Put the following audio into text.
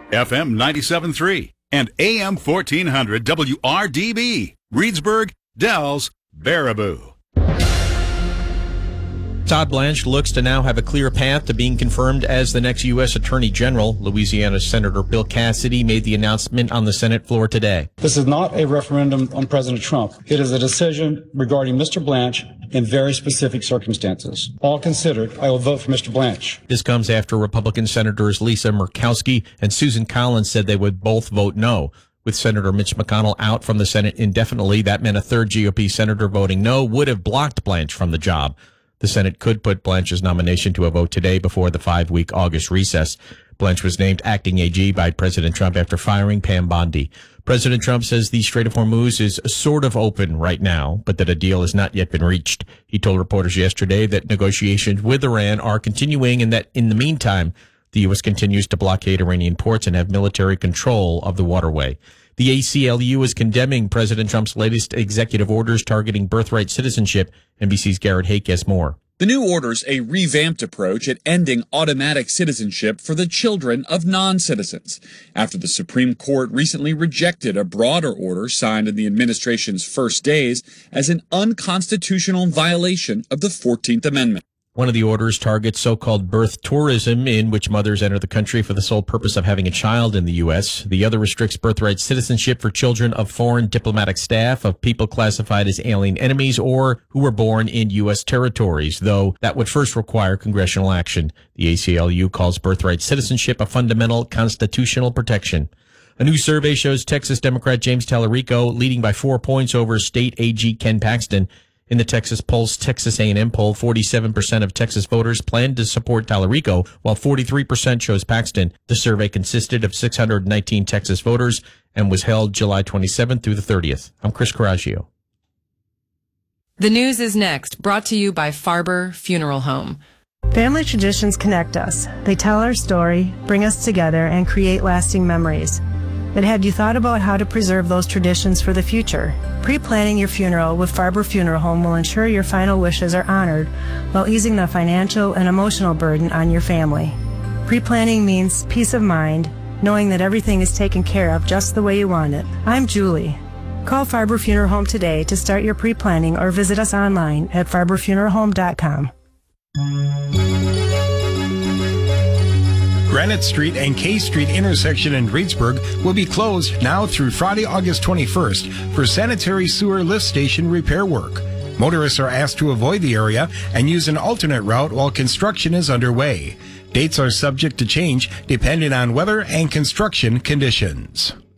FM 97.3 and AM 1400 WRDB, Reedsburg, Dells, Baraboo. Todd Blanche looks to now have a clear path to being confirmed as the next U.S. Attorney General. Louisiana Senator Bill Cassidy made the announcement on the Senate floor today. This is not a referendum on President Trump. It is a decision regarding Mr. Blanche in very specific circumstances. All considered, I will vote for Mr. Blanche. This comes after Republican Senators Lisa Murkowski and Susan Collins said they would both vote no. With Senator Mitch McConnell out from the Senate indefinitely, that meant a third GOP senator voting no would have blocked Blanche from the job. The Senate could put Blanche's nomination to a vote today before the 5-week August recess. Blanche was named acting AG by President Trump after firing Pam Bondi. President Trump says the Strait of Hormuz is sort of open right now, but that a deal has not yet been reached. He told reporters yesterday that negotiations with Iran are continuing and that in the meantime, the U.S. continues to blockade Iranian ports and have military control of the waterway. The ACLU is condemning President Trump's latest executive orders targeting birthright citizenship. NBC's Garrett Hake has more. The new order's a revamped approach at ending automatic citizenship for the children of non-citizens, after the Supreme Court recently rejected a broader order signed in the administration's first days as an unconstitutional violation of the 14th Amendment. One of the orders targets so-called birth tourism, in which mothers enter the country for the sole purpose of having a child in the U.S. The other restricts birthright citizenship for children of foreign diplomatic staff, of people classified as alien enemies, or who were born in U.S. territories, though that would first require congressional action. The ACLU calls birthright citizenship a fundamental constitutional protection. A new survey shows Texas Democrat James Tallarico leading by 4 points over state AG Ken Paxton. In the Texas Pulse Texas A&M poll, 47% of Texas voters plan to support Tallarico, while 43% chose Paxton. The survey consisted of 619 Texas voters and was held July 27th through the 30th. I'm Chris Coraggio. The news is next, brought to you by Farber Funeral Home. Family traditions connect us. They tell our story, bring us together, and create lasting memories. But have you thought about how to preserve those traditions for the future? Pre-planning your funeral with Farber Funeral Home will ensure your final wishes are honored while easing the financial and emotional burden on your family. Pre-planning means peace of mind, knowing that everything is taken care of just the way you want it. I'm Julie. Call Farber Funeral Home today to start your pre-planning or visit us online at farberfuneralhome.com. Granite Street and K Street intersection in Reedsburg will be closed now through Friday, August 21st for sanitary sewer lift station repair work. Motorists are asked to avoid the area and use an alternate route while construction is underway. Dates are subject to change depending on weather and construction conditions.